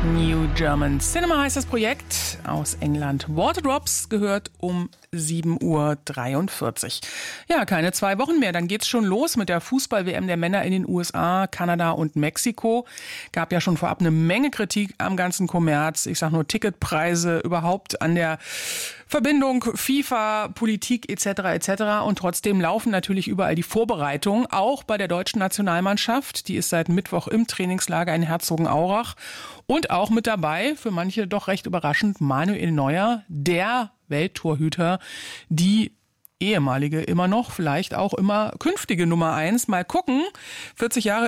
New German Cinema heißt das Projekt aus England. Waterdrops gehört um 7:43 Uhr. Ja, keine 2 Wochen mehr, dann geht's schon los mit der Fußball-WM der Männer in den USA, Kanada und Mexiko. Gab ja schon vorab eine Menge Kritik am ganzen Kommerz. Ich sag nur Ticketpreise, überhaupt an der Verbindung FIFA, Politik etc. etc. Und trotzdem laufen natürlich überall die Vorbereitungen, auch bei der deutschen Nationalmannschaft. Die ist seit Mittwoch im Trainingslager in Herzogenaurach. Und auch mit dabei, für manche doch recht überraschend, Manuel Neuer, der Welttorhüter, die ehemalige immer noch, vielleicht auch immer künftige Nummer 1. Mal gucken, 40 Jahre